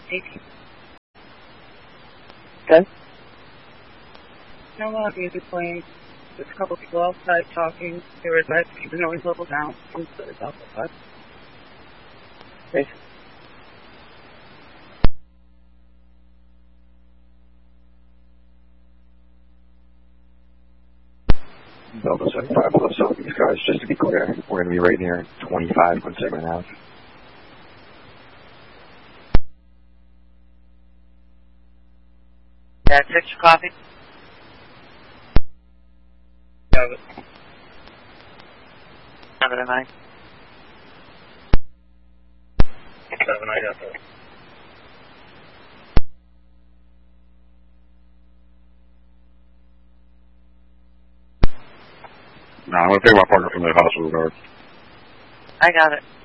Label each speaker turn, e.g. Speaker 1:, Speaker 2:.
Speaker 1: 18.
Speaker 2: Okay.
Speaker 1: No loud music playing. There's a couple people outside talking. They were advised to keep the noise level down. It's outside.
Speaker 2: Okay.
Speaker 3: Delta 75 below Southeast, guys. Just to be clear, we're going to be right near 25 on Sigmund Ave.
Speaker 2: Yeah, 6 copy.
Speaker 1: Got it.
Speaker 2: 7 and 9.
Speaker 1: 7, I got that.
Speaker 3: Nah, I'm going to take my partner from the hospital guard.
Speaker 2: I got it.